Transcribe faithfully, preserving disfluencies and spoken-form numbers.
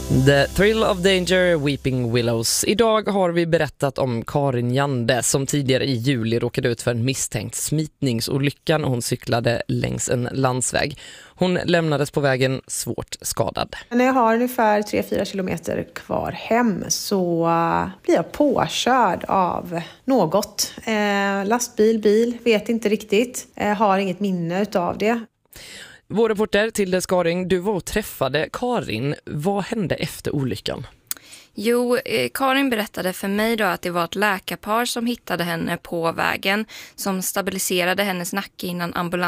The Thrill of Danger, Weeping Willows. Idag har vi berättat om Karin Jande som tidigare i juli råkade ut för en misstänkt smitningsolycka när hon cyklade längs en landsväg. Hon lämnades på vägen svårt skadad. När jag har ungefär tre fyra kilometer kvar hem så blir jag påkörd av något. Eh, lastbil, bil, vet inte riktigt. Eh, har inget minne utav det. Vår reporter Tilde Skaring, du var och träffade Karin. Vad hände efter olyckan? Jo, eh, Karin berättade för mig då att det var ett läkarpar som hittade henne på vägen, som stabiliserade hennes nacke innan ambulans